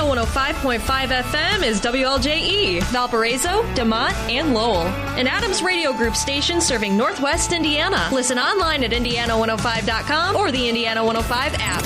105.5 FM is WLJE, Valparaiso, DeMont, and Lowell. An Adams Radio Group station serving Northwest Indiana. Listen online at Indiana105.com or the Indiana 105 app.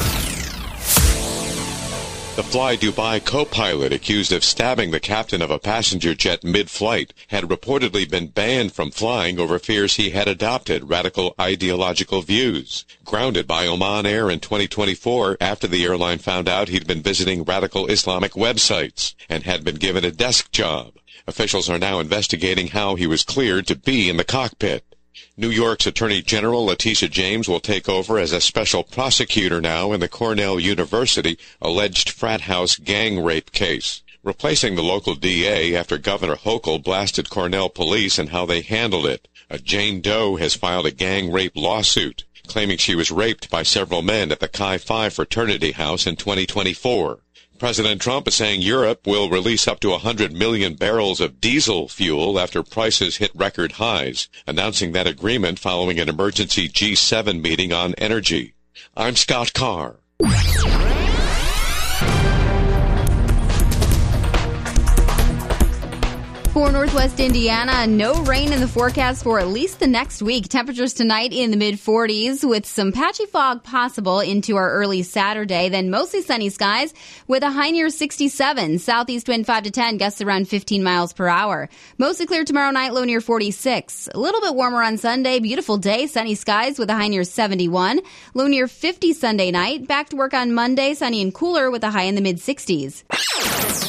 The Fly Dubai co-pilot accused of stabbing the captain of a passenger jet mid-flight had reportedly been banned from flying over fears he had adopted radical ideological views. Grounded by Oman Air in 2024 after the airline found out he'd been visiting radical Islamic websites and had been given a desk job. Officials are now investigating how he was cleared to be in the cockpit. New York's Attorney General Letitia James will take over as a special prosecutor now in the Cornell University alleged frat house gang rape case, replacing the local DA after Governor Hochul blasted Cornell police and how they handled it. A Jane Doe has filed a gang rape lawsuit, claiming she was raped by several men at the Chi Phi fraternity house in 2024. President Trump is saying Europe will release up to 100 million barrels of diesel fuel after prices hit record highs, announcing that agreement following an emergency G7 meeting on energy. I'm Scott Carr. For Northwest Indiana, no rain in the forecast for at least the next week. Temperatures tonight in the mid-40s with some patchy fog possible into our early Saturday. Then mostly sunny skies with a high near 67. Southeast wind 5 to 10, gusts around 15 miles per hour. Mostly clear tomorrow night, low near 46. A little bit warmer on Sunday. Beautiful day, sunny skies with a high near 71. Low near 50 Sunday night. Back to work on Monday, sunny and cooler with a high in the mid-60s.